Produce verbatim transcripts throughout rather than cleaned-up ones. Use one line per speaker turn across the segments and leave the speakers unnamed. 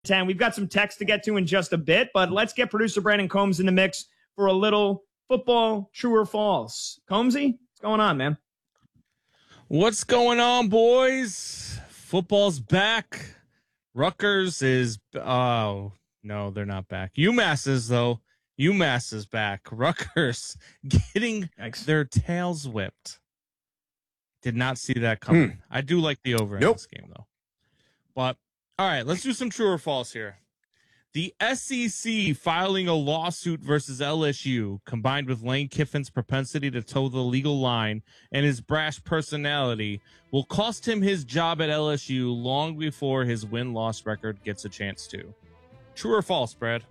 ten. We've got some text to get to in just a bit, but let's get producer Brandon Combs in the mix for a little football true or false. Combsy, what's going on, man?
What's going on, boys? Football's back. Rutgers is, oh, no, they're not back. UMass is, though. UMass is back. Rutgers getting Yikes. their tails whipped. Did not see that coming. Hmm. I do like the over in nope. this game, though. But, all right, let's do some true or false here. The S E C filing a lawsuit versus L S U, combined with Lane Kiffin's propensity to toe the legal line and his brash personality, will cost him his job at L S U long before his win-loss record gets a chance to. True or false, Brad?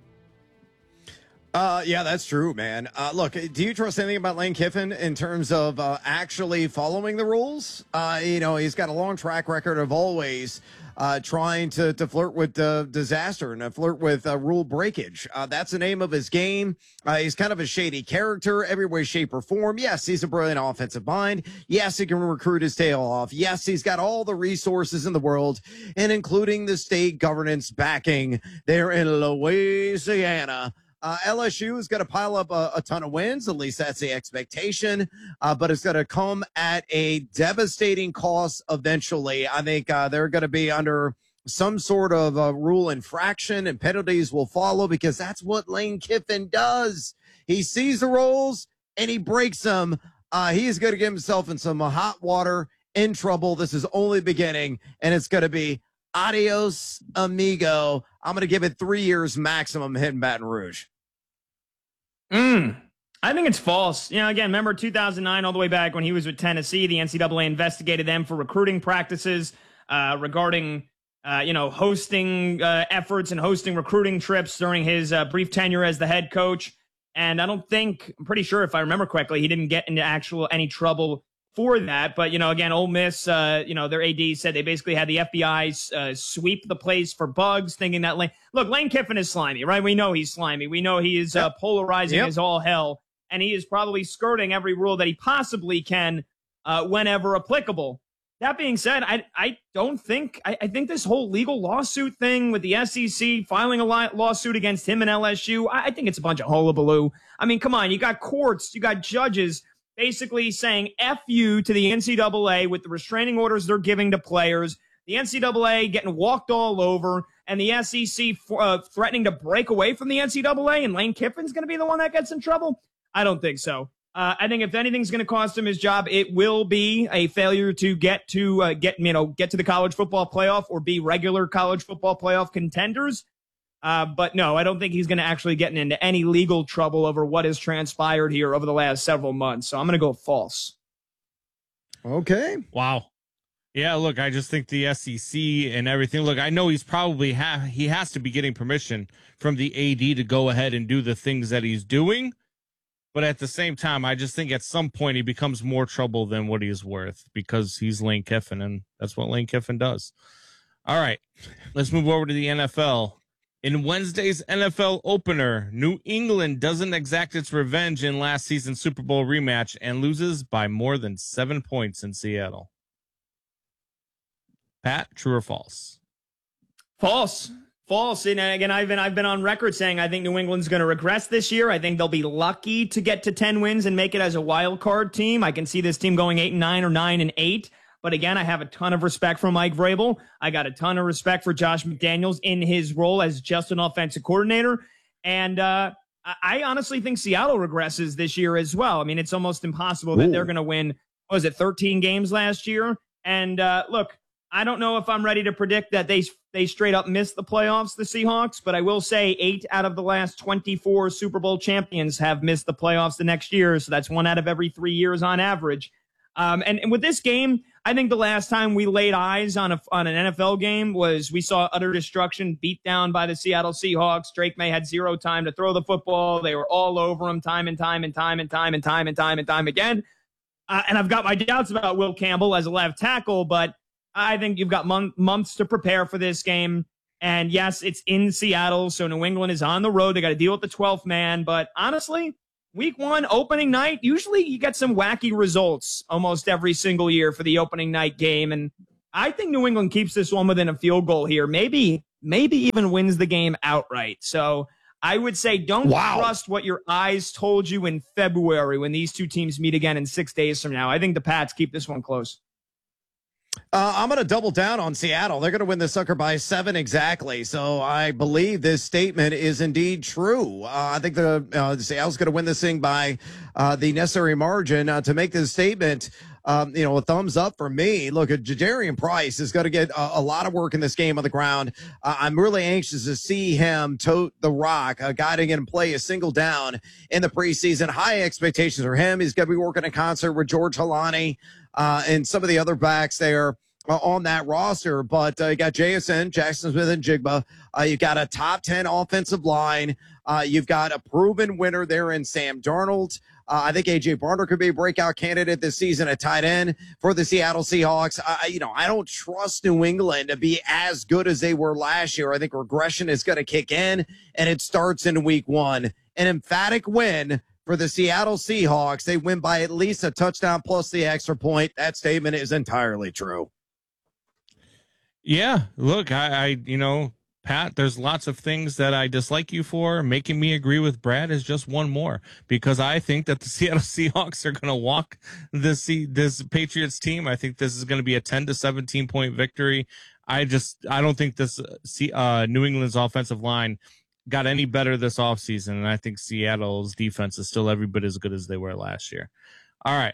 Uh, yeah, that's true, man. Uh, look, do you trust anything about Lane Kiffin in terms of uh, actually following the rules? Uh, you know, he's got a long track record of always uh, trying to, to flirt with uh, disaster and to flirt with uh, rule breakage. Uh, that's the name of his game. Uh, he's kind of a shady character every way, shape, or form. Yes, he's a brilliant offensive mind. Yes, he can recruit his tail off. Yes, he's got all the resources in the world, and including the state governance backing there in Louisiana. Uh, L S U is going to pile up a, a ton of wins. At least that's the expectation. Uh, but it's going to come at a devastating cost eventually. I think uh, they're going to be under some sort of uh, rule infraction, and penalties will follow because that's what Lane Kiffin does. He sees the rules and he breaks them. Uh, he's going to get himself in some hot water, in trouble. This is only the beginning, and it's going to be adios, amigo. I'm going to give it three years maximum hitting Baton Rouge.
Mm, I think it's false. You know, again, remember two thousand nine, all the way back when he was with Tennessee, the N C double A investigated them for recruiting practices uh, regarding, uh, you know, hosting uh, efforts and hosting recruiting trips during his uh, brief tenure as the head coach. And I don't think, I'm pretty sure if I remember correctly, he didn't get into actual any trouble for that. But, you know, again, Ole Miss, uh, you know, their A D said they basically had the F B I uh, sweep the place for bugs, thinking that Lane, look, Lane Kiffin is slimy, right? We know he's slimy. We know he is uh, polarizing yep. as all hell, and he is probably skirting every rule that he possibly can uh, whenever applicable. That being said, I I don't think, I, I think this whole legal lawsuit thing with the S E C filing a lawsuit against him and L S U, I, I think it's a bunch of hullabaloo. I mean, come on, you got courts, you got judges basically saying F you to the N C double A with the restraining orders they're giving to players, the N C double A getting walked all over, and the S E C uh, threatening to break away from the N C double A, and Lane Kiffin's going to be the one that gets in trouble? I don't think so. Uh, I think if anything's going to cost him his job, it will be a failure to get to uh, get you know get to the college football playoff or be regular college football playoff contenders. Uh, but no, I don't think he's going to actually get into any legal trouble over what has transpired here over the last several months. So I'm going to go false.
Okay.
Wow. Yeah, look, I just think the S E C and everything. Look, I know he's probably ha- he has to be getting permission from the A D to go ahead and do the things that he's doing. But at the same time, I just think at some point he becomes more trouble than what he's worth because he's Lane Kiffin, and that's what Lane Kiffin does. All right, let's move over to the N F L. In Wednesday's N F L opener, New England doesn't exact its revenge in last season's Super Bowl rematch and loses by more than seven points in Seattle. Pat, true or false?
False. False. And again, I've been I've been on record saying I think New England's going to regress this year. I think they'll be lucky to get to ten wins and make it as a wild card team. I can see this team going eight and nine or nine and eight. But again, I have a ton of respect for Mike Vrabel. I got a ton of respect for Josh McDaniels in his role as just an offensive coordinator. And uh, I honestly think Seattle regresses this year as well. I mean, it's almost impossible that Ooh. they're going to win, what was it, thirteen games last year? And uh, look, I don't know if I'm ready to predict that they they straight up missed the playoffs, the Seahawks, but I will say eight out of the last twenty-four Super Bowl champions have missed the playoffs the next year. So that's one out of every three years on average. Um, and, and with this game, I think the last time we laid eyes on a, on an N F L game was we saw utter destruction, beat down by the Seattle Seahawks. Drake May had zero time to throw the football. They were all over him time and time and time and time and time and time and time again. Uh, and I've got my doubts about Will Campbell as a left tackle, but I think you've got mon- months to prepare for this game. And yes, it's in Seattle, so New England is on the road. They got to deal with the twelfth man. But honestly, week one, opening night, usually you get some wacky results almost every single year for the opening night game. And I think New England keeps this one within a field goal here. Maybe, maybe even wins the game outright. So I would say don't
wow.
trust what your eyes told you in February when these two teams meet again in six days from now. I think the Pats keep this one close.
Uh, I'm going to double down on Seattle. They're going to win the sucker by seven exactly. So I believe this statement is indeed true. Uh, I think the uh, Seattle's going to win this thing by uh, the necessary margin uh, to make this statement. Um, you know, a thumbs up for me. Look, at Jadarian Price is going to get a, a lot of work in this game on the ground. Uh, I'm really anxious to see him tote the rock, uh, guiding and play a single down in the preseason. High expectations for him. He's going to be working in concert with George Halani uh, and some of the other backs there uh, on that roster. But uh, you got J S N, Jackson Smith and Jigba. Uh, you got a top ten offensive line. Uh, you've got a proven winner there in Sam Darnold. Uh, I think A J Barner could be a breakout candidate this season at tight end for the Seattle Seahawks. I, you know, I don't trust New England to be as good as they were last year. I think regression is going to kick in, and it starts in week one. An emphatic win for the Seattle Seahawks. They win by at least a touchdown plus the extra point. That statement is entirely true.
Yeah, look, I, I you know, Pat, there's lots of things that I dislike you for. Making me agree with Brad is just one more, because I think that the Seattle Seahawks are going to walk this this Patriots team. I think this is going to be a ten to seventeen point victory. I just I don't think this uh, New England's offensive line got any better this offseason, and I think Seattle's defense is still every bit as good as they were last year. All right.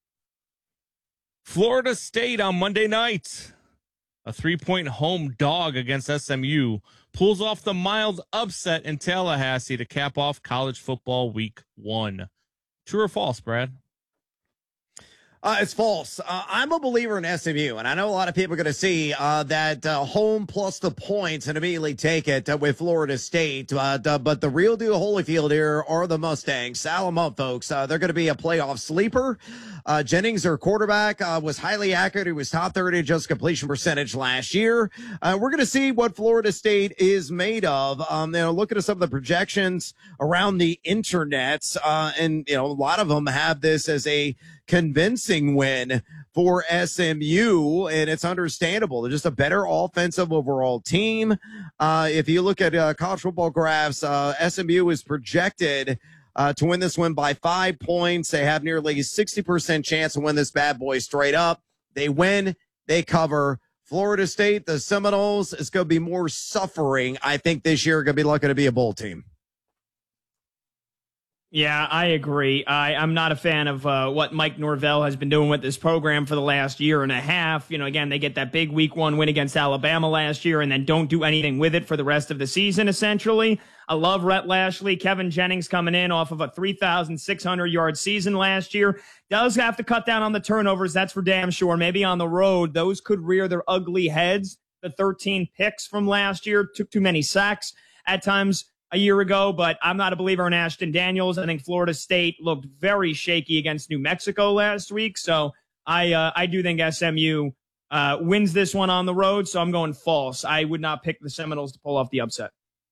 Florida State on Monday night. A three-point home dog against S M U pulls off the mild upset in Tallahassee to cap off college football week one. True or false, Brad?
Uh, it's false. Uh, I'm a believer in S M U, and I know a lot of people are going to see uh, that uh, home plus the points and immediately take it uh, with Florida State. Uh, the, but the real deal Holyfield here are the Mustangs. Saddle them up, folks. Uh, they're going to be a playoff sleeper. Uh, Jennings, their quarterback, uh, was highly accurate. He was top thirty adjusted completion percentage last year. Uh, we're going to see what Florida State is made of. Um, you know, looking at some of the projections around the internets, uh, and, you know, a lot of them have this as a convincing win for S M U, and it's understandable. They're just a better offensive overall team. Uh, if you look at uh, college football graphs, uh, S M U is projected Uh, to win this one by five points. They have nearly a sixty percent chance to win this bad boy straight up. They win, they cover. Florida State, the Seminoles, is going to be more suffering. I think this year going to be looking to be a bowl team.
Yeah, I agree. I, I'm not a fan of uh, what Mike Norvell has been doing with this program for the last year and a half. You know, again, they get that big week one win against Alabama last year and then don't do anything with it for the rest of the season, essentially. I love Rhett Lashley. Kevin Jennings coming in off of a three thousand six hundred yard season last year. Does have to cut down on the turnovers, that's for damn sure. Maybe on the road, those could rear their ugly heads. The thirteen picks from last year took too many sacks at times a year ago, but I'm not a believer in Ashton Daniels. I think Florida State looked very shaky against New Mexico last week, so I uh, I do think S M U uh, wins this one on the road, so I'm going false. I would not pick the Seminoles to pull off the upset.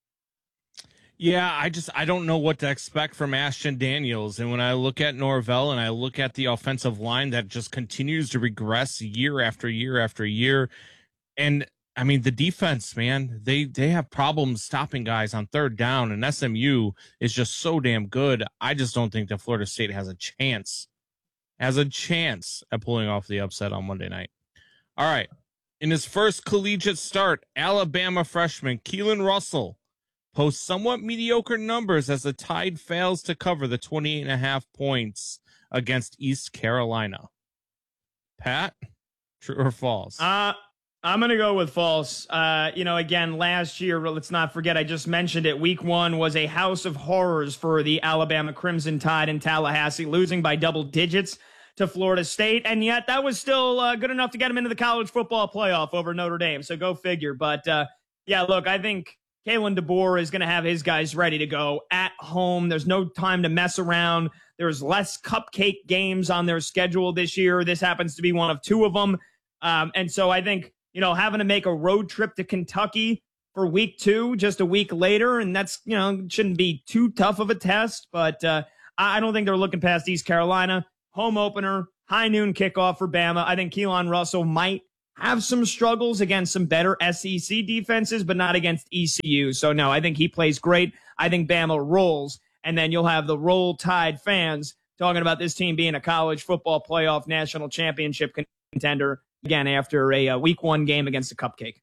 Yeah, I just I don't know what to expect from Ashton Daniels. And when I look at Norvell and I look at the offensive line that just continues to regress year after year after year, and I mean, the defense, man, they, they have problems stopping guys on third down, and S M U is just so damn good. I just don't think that Florida State has a chance, has a chance at pulling off the upset on Monday night. All right. In his first collegiate start, Alabama freshman Keelan Russell posts somewhat mediocre numbers as the Tide fails to cover the twenty-eight and a half points against East Carolina. Pat, true or false?
Uh, I'm going to go with false. Uh, you know, again, last year, let's not forget, I just mentioned it, week one was a house of horrors for the Alabama Crimson Tide in Tallahassee, losing by double digits to Florida State, and yet that was still uh, good enough to get them into the college football playoff over Notre Dame, so go figure. But, uh, yeah, look, I think Kalen DeBoer is going to have his guys ready to go at home. There's no time to mess around. There's less cupcake games on their schedule this year. This happens to be one of two of them, um, and so I think, you know, having to make a road trip to Kentucky for week two, just a week later, and that's, you know, shouldn't be too tough of a test, but uh, I don't think they're looking past East Carolina. Home opener, high noon kickoff for Bama. I think Keelan Russell might have some struggles against some better S E C defenses, but not against E C U. So, no, I think he plays great. I think Bama rolls. And then you'll have the Roll Tide fans talking about this team being a college football playoff national championship contender again after a, a week one game against a cupcake.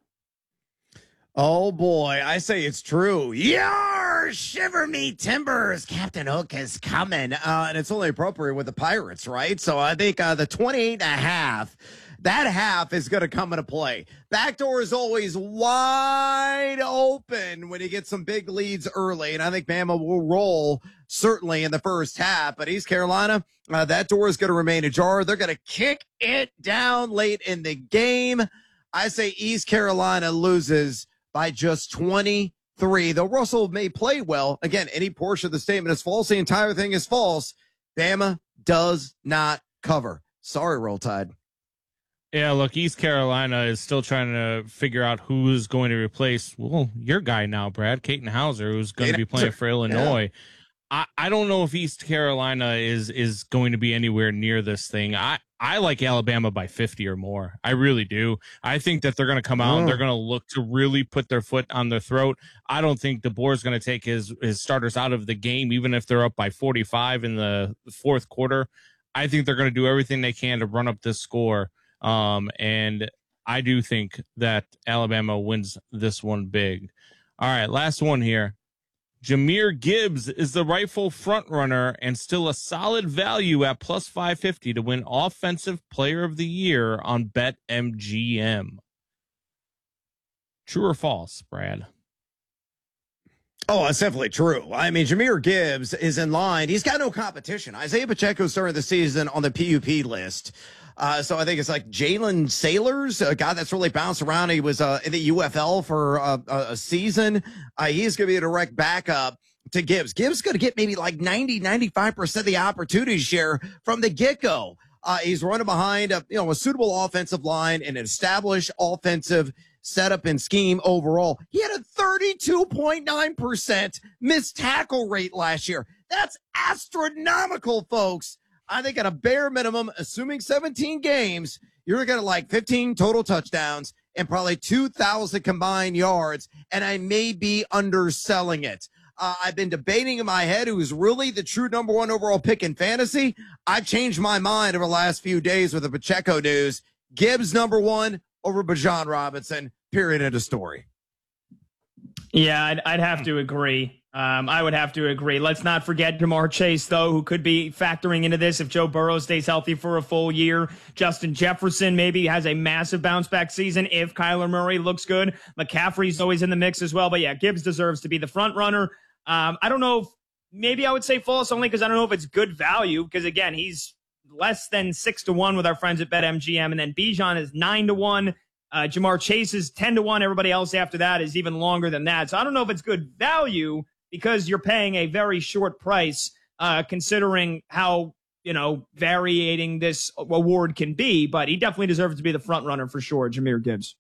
Oh, boy. I say it's true. Yar! Shiver me timbers. Captain Hook is coming. Uh, and it's only appropriate with the Pirates, right? So I think uh, the twenty-eight and a half, that half is going to come into play. Backdoor is always wide open when you get some big leads early. And I think Bama will roll certainly in the first half. But East Carolina, uh, that door is going to remain ajar. They're going to kick it down late in the game. I say East Carolina loses by just twenty-three. Though Russell may play well. Again, any portion of the statement is false. The entire thing is false. Bama does not cover. Sorry, Roll Tide.
Yeah, look, East Carolina is still trying to figure out who's going to replace, well, your guy now, Brad, Caton Hauser, who's going to be playing for Illinois. Yeah. I, I don't know if East Carolina is is going to be anywhere near this thing. I, I like Alabama by fifty or more. I really do. I think that they're going to come out oh. and they're going to look to really put their foot on their throat. I don't think DeBoer is going to take his, his starters out of the game, even if they're up by forty-five in the fourth quarter. I think they're going to do everything they can to run up this score. Um, and I do think that Alabama wins this one big. All right, last one here. Jahmyr Gibbs is the rightful front runner and still a solid value at plus five fifty to win Offensive Player of the Year on BetMGM. True or false, Brad?
Oh, that's definitely true. I mean, Jahmyr Gibbs is in line. He's got no competition. Isaiah Pacheco started the season on the P U P list. Uh, so I think it's like Jalen Sailors, a guy that's really bounced around. He was uh, in the U F L for uh, a season. Uh, he's going to be a direct backup to Gibbs. Gibbs going to get maybe like ninety, ninety-five percent of the opportunity share from the get-go. Uh, he's running behind a, you know, a suitable offensive line and an established offensive setup and scheme overall. He had a thirty-two point nine percent missed tackle rate last year. That's astronomical, folks. I think at a bare minimum, assuming seventeen games, you're going to like fifteen total touchdowns and probably two thousand combined yards, and I may be underselling it. Uh, I've been debating in my head who is really the true number one overall pick in fantasy. I've changed my mind over the last few days with the Pacheco news. Gibbs number one over Bijan Robinson, period, end of story.
Yeah, I'd, I'd have to agree. Um, I would have to agree. Let's not forget Jamar Chase, though, who could be factoring into this if Joe Burrow stays healthy for a full year. Justin Jefferson maybe has a massive bounce-back season if Kyler Murray looks good. McCaffrey's always in the mix as well. But, yeah, Gibbs deserves to be the front runner. Um, I don't know if maybe I would say false only because I don't know if it's good value because, again, he's less than six to one with our friends at BetMGM. And then Bijan is nine to one. Uh, Jamar Chase is ten to one. Everybody else after that is even longer than that. So I don't know if it's good value because you're paying a very short price, uh, considering how, you know, varying this award can be. But he definitely deserves to be the front runner for sure, Jahmyr Gibbs.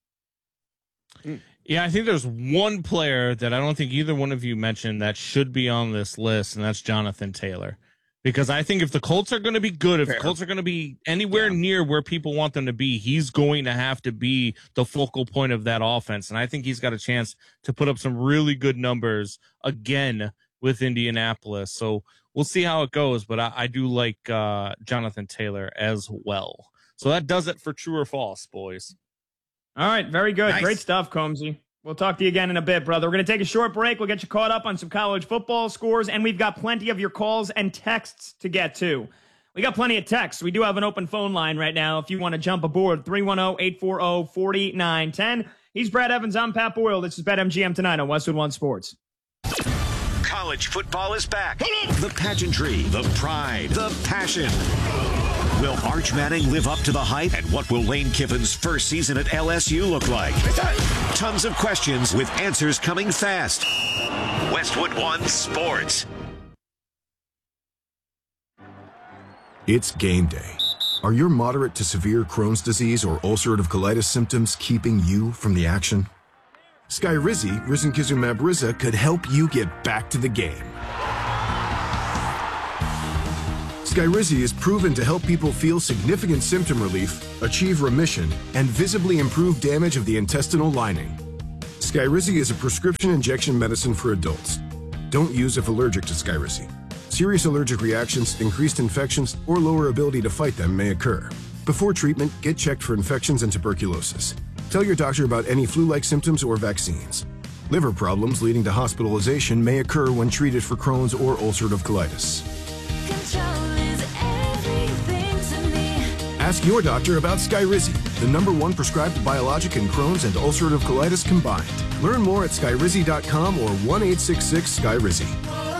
Yeah, I think there's one player that I don't think either one of you mentioned that should be on this list, and that's Jonathan Taylor. Because I think if the Colts are going to be good, if Fair. the Colts are going to be anywhere yeah. near where people want them to be, he's going to have to be the focal point of that offense. And I think he's got a chance to put up some really good numbers again with Indianapolis. So we'll see how it goes. But I, I do like uh, Jonathan Taylor as well. So that does it for true or false, boys.
All right. Very good.
Nice.
Great stuff, Combsy. We'll talk to you again in a bit, brother. We're going to take a short break. We'll get you caught up on some college football scores, and we've got plenty of your calls and texts to get to. We got plenty of texts. We do have an open phone line right now if you want to jump aboard, three one zero, eight four zero, four nine one zero. He's Brad Evans. I'm Pat Boyle. This is BetMGM tonight on Westwood One Sports.
College football is back. The pageantry, the pride, the passion. Will Arch Manning live up to the hype? And what will Lane Kiffin's first season at L S U look like? Tons of questions with answers coming fast. Westwood One Sports.
It's game day. Are your moderate to severe Crohn's disease or ulcerative colitis symptoms keeping you from the action? Skyrizi, risankizumab Riza, could help you get back to the game. Skyrizi is proven to help people feel significant symptom relief, achieve remission, and visibly improve damage of the intestinal lining. Skyrizi is a prescription injection medicine for adults. Don't use if allergic to Skyrizi. Serious allergic reactions, increased infections, or lower ability to fight them may occur. Before treatment, get checked for infections and tuberculosis. Tell your doctor about any flu-like symptoms or vaccines. Liver problems leading to hospitalization may occur when treated for Crohn's or ulcerative colitis. Ask your doctor about Skyrizi, the number one prescribed biologic in Crohn's and ulcerative colitis combined. Learn more at skyrizi dot com or one eight six six Skyrizi.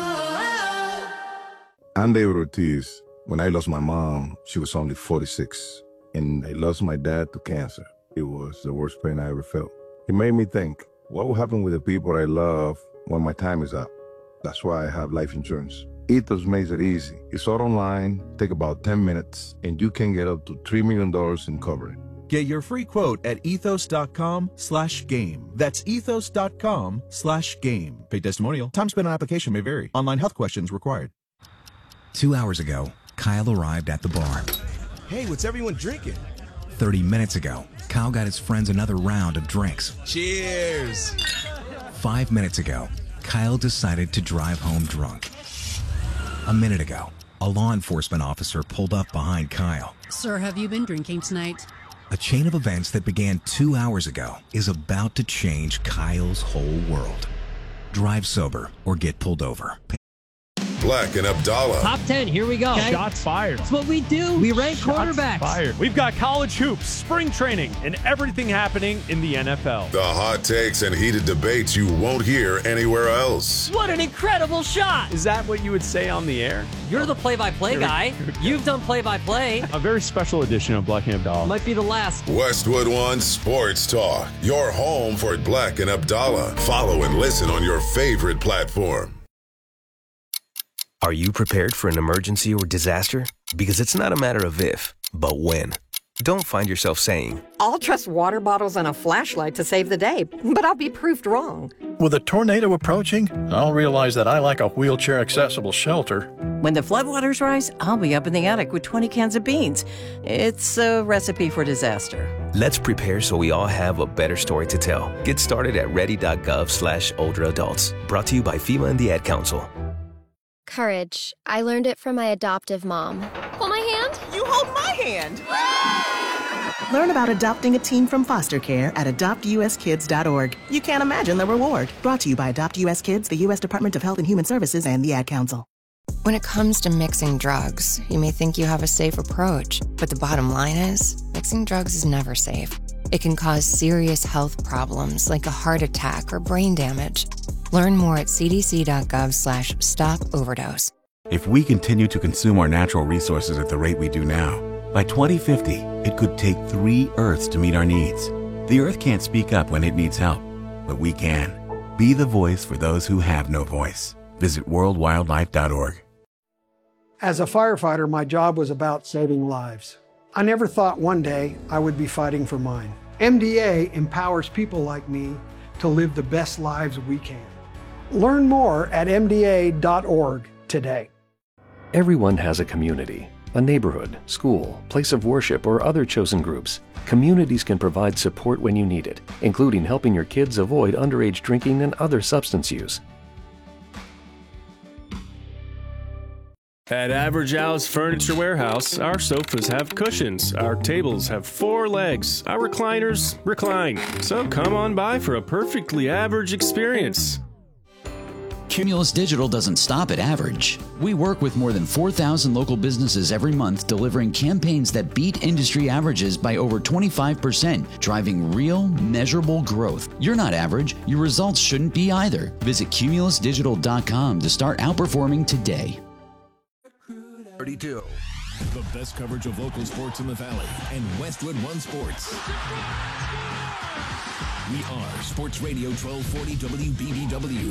I'm David Ortiz. When I lost my mom, she was only forty-six, and I lost my dad to cancer. It was the worst pain I ever felt. It made me think, what will happen with the people I love when my time is up? That's why I have life insurance. Ethos makes it easy. It's all online, take about ten minutes, and you can get up to three million dollars in coverage.
Get your free quote at ethos.com slash game. That's ethos.com slash game. Paid testimonial. Time spent on application may vary. Online health questions required.
Two hours ago, Kyle arrived at the bar.
Hey, what's everyone drinking?
Thirty minutes ago, Kyle got his friends another round of drinks.
Cheers!
Five minutes ago, Kyle decided to drive home drunk. A minute ago, a law enforcement officer pulled up behind Kyle.
Sir, have you been drinking tonight?
A chain of events that began two hours ago is about to change Kyle's whole world. Drive sober or get pulled over.
Black and Abdallah.
Top ten, here we go.
Okay. Shots fired.
That's what we do. We rank
Shots
quarterbacks.
Fired. We've got college hoops, spring training, and everything happening in the N F L.
The hot takes and heated debates you won't hear anywhere else.
What an incredible shot.
Is that what you would say on the air?
You're the play-by-play guy. You've done play-by-play.
A very special edition of Black and Abdallah.
Might be the last.
Westwood One Sports Talk. Your home for Black and Abdallah. Follow and listen on your favorite platform.
Are you prepared for an emergency or disaster? Because it's not a matter of if, but when. Don't find yourself saying,
I'll trust water bottles and a flashlight to save the day, but I'll be proved wrong.
With a tornado approaching, I'll realize that I lack a wheelchair-accessible shelter.
When the floodwaters rise, I'll be up in the attic with twenty cans of beans. It's a recipe for disaster.
Let's prepare so we all have a better story to tell. Get started at ready.gov slash older adults. Brought to you by FEMA and the Ad Council.
Courage. I learned it from my adoptive mom. Hold my hand.
You hold my hand.
Learn about adopting a teen from foster care at adopt u s kids dot org. You can't imagine the reward. Brought to you by Adopt U S Kids, the U S Department of Health and Human Services, and the Ad Council.
When it comes to mixing drugs, you may think you have a safe approach, but the bottom line is, mixing drugs is never safe. It can cause serious health problems like a heart attack or brain damage. Learn more at c d c dot gov slash stop overdose.
If we continue to consume our natural resources at the rate we do now, by twenty fifty, it could take three Earths to meet our needs. The Earth can't speak up when it needs help, but we can. Be the voice for those who have no voice. Visit world wildlife dot org.
As a firefighter, my job was about saving lives. I never thought one day I would be fighting for mine. M D A empowers people like me to live the best lives we can. Learn more at m d a dot org today.
Everyone has a community, a neighborhood, school, place of worship, or other chosen groups. Communities can provide support when you need it, including helping your kids avoid underage drinking and other substance use.
At Average Al's Furniture Warehouse, our sofas have cushions, our tables have four legs, our recliners recline. So come on by for a perfectly average experience.
Cumulus Digital doesn't stop at average. We work with more than four thousand local businesses every month, delivering campaigns that beat industry averages by over twenty-five percent, driving real, measurable growth. You're not average. Your results shouldn't be either. Visit cumulus digital dot com to start outperforming today.
thirty-two. The best coverage of local sports in the Valley and Westwood One Sports. We are Sports Radio twelve forty W B B W.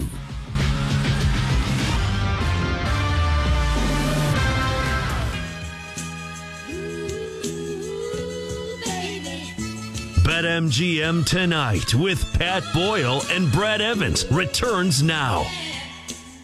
BetMGM Tonight with Pat Boyle and Brad Evans returns now.